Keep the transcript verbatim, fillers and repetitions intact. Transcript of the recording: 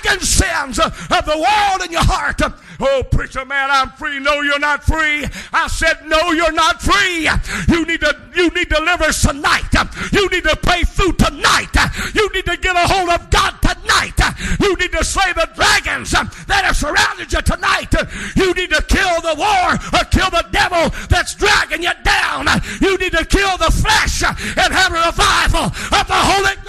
nagging sins of the world in your heart. Oh, preacher man, I'm free. No, you're not free. I said, no, you're not free. You need to, you need deliverance tonight. You need to pray through tonight. You need to get a hold of God tonight. You need to slay the dragons that have surrounded you tonight. You need to kill the war or kill the devil that's dragging you down. You need to kill the flesh and have a revival of the Holy Ghost.